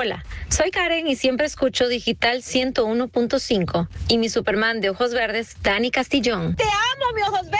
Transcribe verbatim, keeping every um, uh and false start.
Hola, soy Karen y siempre escucho Digital ciento uno punto cinco y mi Superman de ojos verdes, Dani Castillón. ¡Te amo, mi ojos verdes!